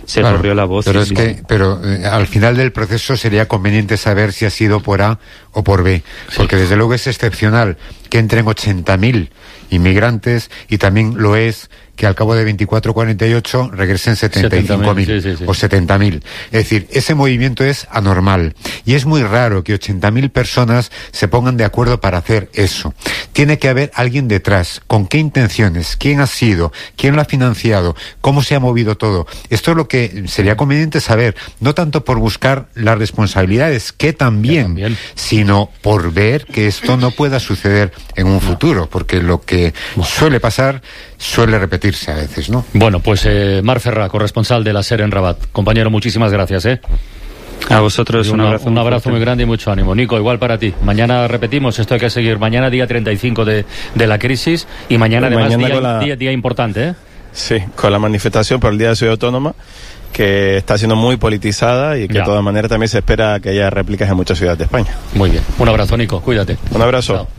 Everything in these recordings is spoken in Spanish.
se corrió la voz. Pero al final del proceso sería conveniente saber si ha sido por A o por B, porque desde luego es excepcional que entren 80.000 inmigrantes, y también lo es que al cabo de 24-48 regresen 75.000 o 70.000. Es decir, ese movimiento es anormal, y es muy raro que 80.000 personas se pongan de acuerdo para hacer eso. Tiene que haber alguien detrás. ¿Con qué intenciones? ¿Quién ha sido? ¿Quién lo ha financiado? ¿Cómo se ha movido todo? Esto es lo que sería conveniente saber, no tanto por buscar las responsabilidades, que también, sino por ver que esto no pueda suceder en un futuro, porque lo que suele pasar suele repetirse a veces, ¿no? Bueno, pues Marc Ferrà, corresponsal de la SER en Rabat. Compañero, muchísimas gracias, A vosotros un abrazo muy grande y mucho ánimo. Nico, igual para ti. Mañana repetimos, esto hay que seguir. Mañana día 35 de la crisis, y mañana además día importante, Sí, con la manifestación por el Día de Ciudad Autónoma, que está siendo muy politizada y que de todas maneras también se espera que haya réplicas en muchas ciudades de España. Muy bien. Un abrazo, Nico. Cuídate. Un abrazo. Chao.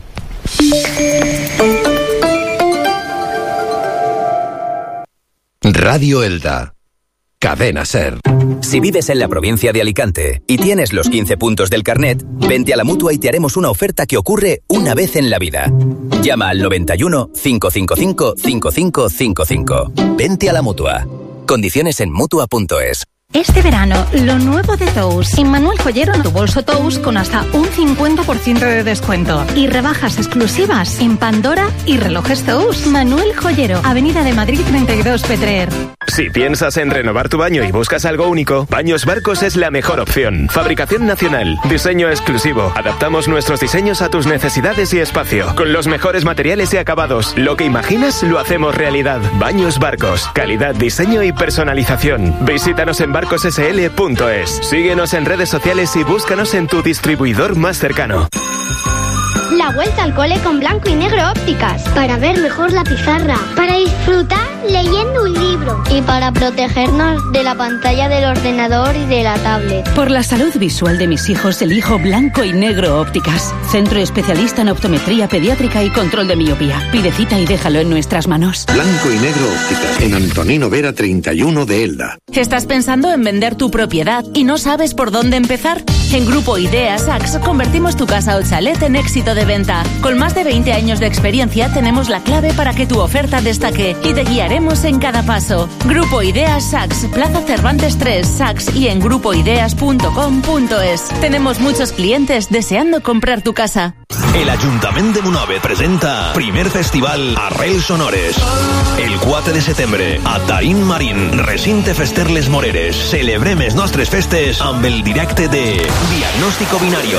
Radio Elda. Cadena SER. Si vives en la provincia de Alicante y tienes los 15 puntos del carnet, vente a la Mutua y te haremos una oferta que ocurre una vez en la vida. Llama al 91 555 5555. Vente a la Mutua. Condiciones en Mutua.es. Este verano, lo nuevo de Tous. En Manuel Joyero, en tu bolso Tous con hasta un 50% de descuento. Y rebajas exclusivas en Pandora y relojes Tous. Manuel Joyero, Avenida de Madrid 32 Petrer. Si piensas en renovar tu baño y buscas algo único, Baños Barcos es la mejor opción. Fabricación nacional, diseño exclusivo. Adaptamos nuestros diseños a tus necesidades y espacio. Con los mejores materiales y acabados. Lo que imaginas lo hacemos realidad. Baños Barcos. Calidad, diseño y personalización. Visítanos en barcossl.es. Síguenos en redes sociales y búscanos en tu distribuidor más cercano. La vuelta al cole con Blanco y Negro Ópticas. Para ver mejor la pizarra. Para disfrutar leyendo un libro. Y para protegernos de la pantalla del ordenador y de la tablet. Por la salud visual de mis hijos, elijo Blanco y Negro Ópticas. Centro especialista en optometría pediátrica y control de miopía. Pide cita y déjalo en nuestras manos. Blanco y Negro Ópticas. En Antonino Vera 31 de Elda. ¿Estás pensando en vender tu propiedad y no sabes por dónde empezar? En Grupo Ideas Sax convertimos tu casa o chalet en éxito de venta. Con más de 20 años de experiencia tenemos la clave para que tu oferta destaque y te guiaremos en cada paso. Grupo Ideas Sax, Plaza Cervantes 3, Sax, y en grupoideas.com.es. Tenemos muchos clientes deseando comprar tu casa. El Ayuntamiento de Monòver presenta primer festival Arrels Sonores. El 4 de setembre, a Taín Marín, recinte fester Les Moreres. Celebrem els nostres festes amb el directe de Diagnóstico Binario,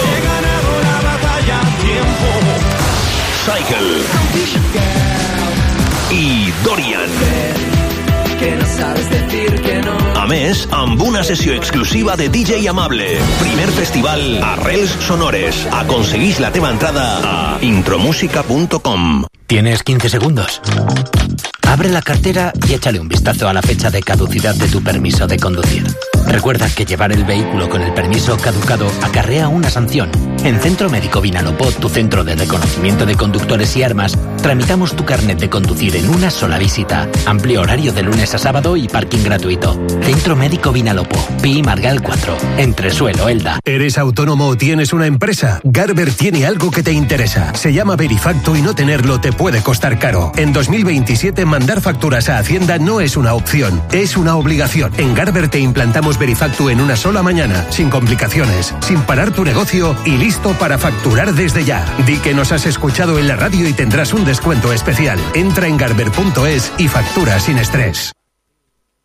Cycle i Dorian. A més, amb una sessió exclusiva de DJ Amable. Primer festival Arrels Sonores. Aconseguís la teva entrada a intromusica.com. ¿Tienes 15 segundos? Abre la cartera y échale un vistazo a la fecha de caducidad de tu permiso de conducir. Recuerda que llevar el vehículo con el permiso caducado acarrea una sanción. En Centro Médico Vinalopó, tu centro de reconocimiento de conductores y armas, tramitamos tu carnet de conducir en una sola visita. Amplio horario de lunes a sábado y parking gratuito. Centro Médico Vinalopó, Pi Margal 4, Entresuelo, Elda. ¿Eres autónomo o tienes una empresa? Garber tiene algo que te interesa. Se llama Verifacto y no tenerlo te puede costar caro. En 2027 mandar facturas a Hacienda no es una opción, es una obligación. En Garber te implantamos Verifacto en una sola mañana, sin complicaciones, sin parar tu negocio y listo para facturar desde ya. Di que nos has escuchado en la radio y tendrás un descuento especial. Entra en garber.es y factura sin estrés.